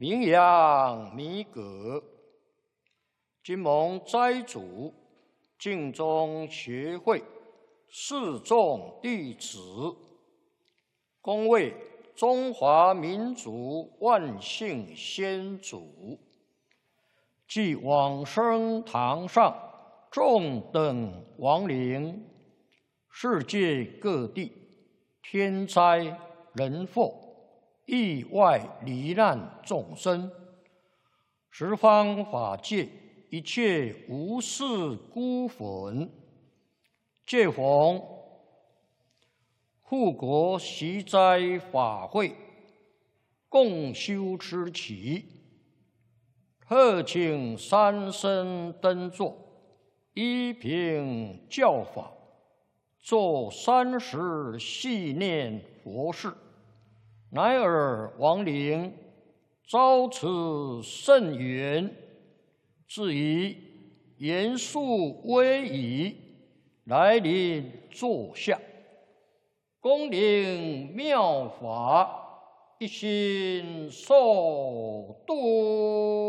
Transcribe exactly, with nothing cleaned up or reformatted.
名扬弥阁，今蒙斋主敬宗学会四众弟子，恭为中华民族万姓先祖，继往生堂上众等亡灵，世界各地天灾人祸。 意外罹难众生，十方法界一切无事孤魂，借逢护国习斋法会，共修持期，特请三僧登座，依凭教法，做三时系念佛事。 乃尔亡灵遭此甚缘，自以严肃威仪来临座下，恭领妙法，一心受度。